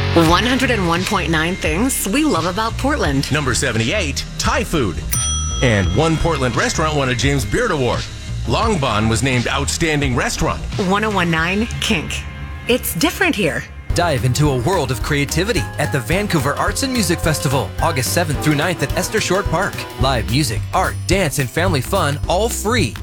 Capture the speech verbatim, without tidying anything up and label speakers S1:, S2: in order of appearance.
S1: one oh one point nine things we love about Portland.
S2: Number seventy-eight, Thai food. And one Portland restaurant won a James Beard Award. Long Bon was named Outstanding Restaurant.
S1: one oh one nine Kink. It's different here.
S3: Dive into a world of creativity at the Vancouver Arts and Music Festival, August seventh through ninth at Esther Short Park. Live music, art, dance, and family fun, all free.